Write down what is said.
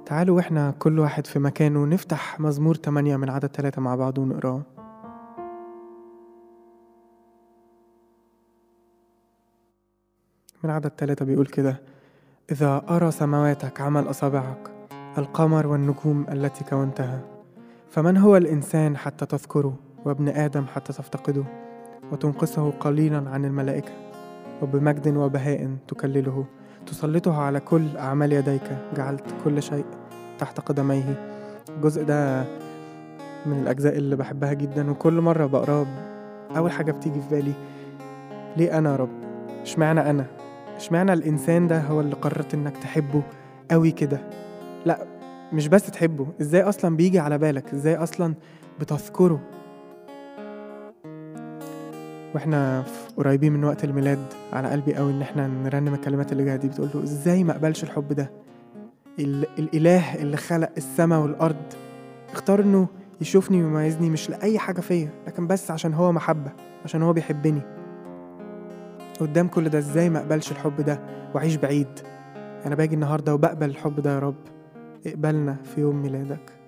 تعالوا واحنا كل واحد في مكانه نفتح مزمور 8 من عدد 3 مع بعض ونقراه. من عدد 3 بيقول كده: إذا أرى سماواتك عمل أصابعك، القمر والنجوم التي كونتها، فمن هو الإنسان حتى تذكره، وابن آدم حتى تفتقده، وتنقصه قليلا عن الملائكة، وبمجد وبهاء تكلله، تسلطه على كل أعمال يديك، جعلت كل شيء تحت قدميه. الجزء ده من الأجزاء اللي بحبها جدا، وكل مرة بقراه أول حاجة بتيجي في بالي: ليه أنا يا رب؟ اشمعنى أنا؟ اشمعنى الإنسان ده هو اللي قررت إنك تحبه قوي كده؟ لا، مش بس تحبه، إزاي أصلا بيجي على بالك؟ إزاي أصلا بتذكره؟ واحنا قريبين من وقت الميلاد، على قلبي قوي ان احنا نرنم الكلمات اللي جايه دي، بتقول له ازاي ما اقبلش الحب ده؟ الاله اللي خلق السماء والارض اختار انه يشوفني ويميزني، مش لاي حاجه فيا، لكن بس عشان هو محبه، عشان هو بيحبني. قدام كل ده ازاي ما اقبلش الحب ده واعيش بعيد؟ انا باجي النهارده وبقبل الحب ده. يا رب اقبلنا في يوم ميلادك.